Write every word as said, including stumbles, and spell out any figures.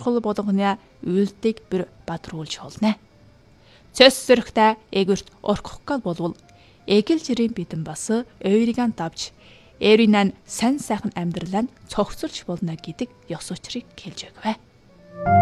чухал болгоны үйлдийг бір бадруулж холно. Цэс зэрэгтэй эгэрт орхохгал болвол эгэл жирийн бидэн бас ойриган давж эринан сайн сайхан амьдралаа цогцолж болно гэдэг ёс учрыг хэлж өгвэ.